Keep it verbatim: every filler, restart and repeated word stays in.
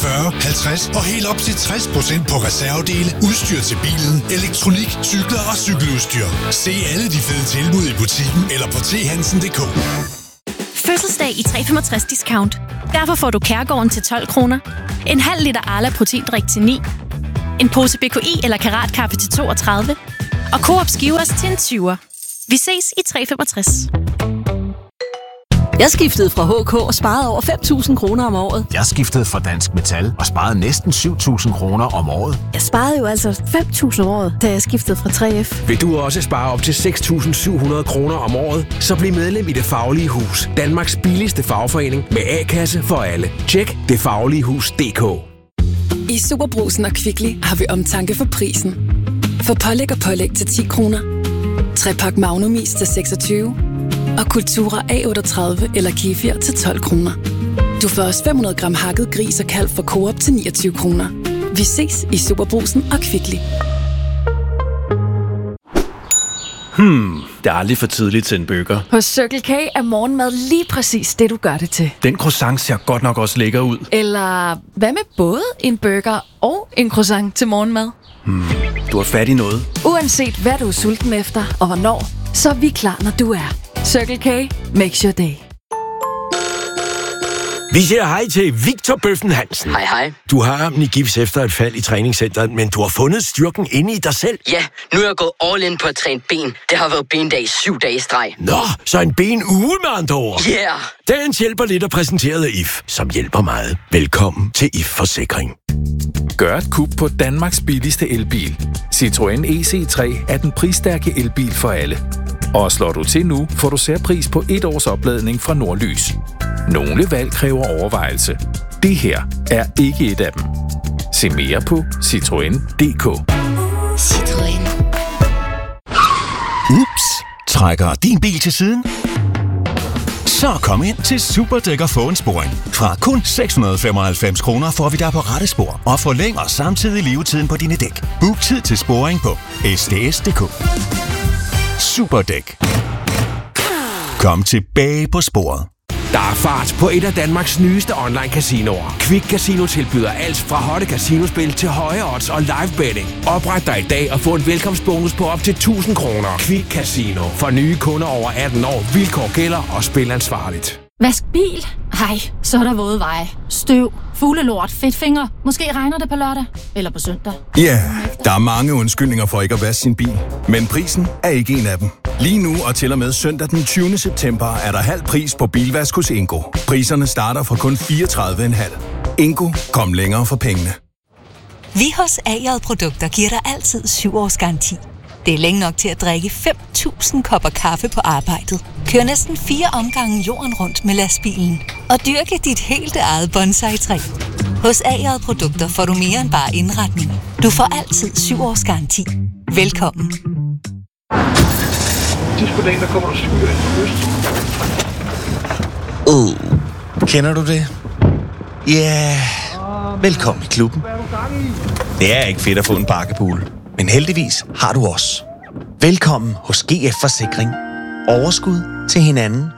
fyrre, halvtreds og helt op til tres procent på reservedele, udstyr til bilen, elektronik, cykler og cykeludstyr. Se alle de fede tilbud i butikken eller på t hansen punktum d k. Fødselsdag i tre komma femogtres discount. Derfor får du Kærgården til tolv kroner, en halv liter Arla proteindrik til ni, en pose B K I eller Karatkaffe til toogtredive og Coop Skivers til en tyver. Vi ses i tre komma femogtres. Jeg skiftede fra H K og sparede over fem tusind kroner om året. Jeg skiftede fra Dansk Metal og sparede næsten syv tusind kroner om året. Jeg sparede jo altså fem tusind om året, da jeg skiftede fra tre F. Vil du også spare op til seks tusind syv hundrede kroner om året? Så bliv medlem i Det Faglige Hus. Danmarks billigste fagforening med A-kasse for alle. Tjek det faglige hus punktum d k. I Superbrugsen og Kvickly har vi omtanke for prisen. For pålæg og pålæg til ti kroner. Trepak Magnumis til seksogtyve. Og Kultura A otteogtredive eller Kefir til tolv kroner. Du får også fem hundrede gram hakket gris og kalv fra Coop til niogtyve kroner. Vi ses i Superbrugsen og Kvickly. Hmm, det er aldrig for tidligt til en burger. Hos Circle K er morgenmad lige præcis det, du gør det til. Den croissant ser godt nok også lækker ud. Eller hvad med både en burger og en croissant til morgenmad? Hmm, du har fat i noget. Uanset hvad du er sulten efter og hvornår, så er vi klar, når du er. Circle K makes your day. Vi siger hej til Victor Bøffen Hansen. Hej hej. Du har ham i gips efter et fald i træningscenteret, men du har fundet styrken inde i dig selv. Ja, nu er jeg gået all in på at træne ben. Det har været bendag i syv dage i streg. Nå, så en benuge med andre ord. Yeah! Dagens hjælper lidt er præsenteret af I F, som hjælper meget. Velkommen til I F Forsikring. Gør et kub på Danmarks billigste elbil. Citroën E C tre er den prisstærke elbil for alle. Og slår du til nu, får du særpris på et års opladning fra Nordlys. Nogle valg kræver overvejelse. Det her er ikke et af dem. Se mere på citroen punktum d k. Citroën. Ups, trækker din bil til siden? Så kom ind til Superdæk og få en sporing. Fra kun seks hundrede og femoghalvfems kroner får vi dig på rette spor og forlænger samtidig levetiden på dine dæk. Book tid til sporing på s d s punktum d k. Superdæk. Kom tilbage på sporet. Der er fart på et af Danmarks nyeste online casinoer. Quick Casino tilbyder alt fra hotte casinospil til høje odds og live betting. Opret dig i dag og få en velkomstbonus på op til tusind kroner. Quick Casino. For nye kunder over atten år. Vilkår gælder og spil ansvarligt. Vask bil? Ej, så er der våde veje. Støv, fuglelort, fedtfinger. Måske regner det på lørdag eller på søndag. Ja, yeah, der er mange undskyldninger for ikke at vaske sin bil. Men prisen er ikke en af dem. Lige nu og til og med søndag den tyvende september er der halv pris på bilvask hos Ingo. Priserne starter fra kun fireogtredive komma fem. Ingo, kom længere for pengene. Vi hos A J Produkter giver dig altid syv års garanti. Det er længe nok til at drikke fem tusind kopper kaffe på arbejdet. Kør næsten fire omgange jorden rundt med lastbilen. Og dyrke dit helt eget bonsai-træ. Hos A J Produkter får du mere end bare indretning. Du får altid syv års garanti. Velkommen. Sidst på dagen, der kommer der skyer ind fra øst. Uh, kender du det? Ja, yeah. Velkommen i klubben. Det er ikke fedt at få en bakkepool, men heldigvis har du os. Velkommen hos G F Forsikring. Overskud til hinanden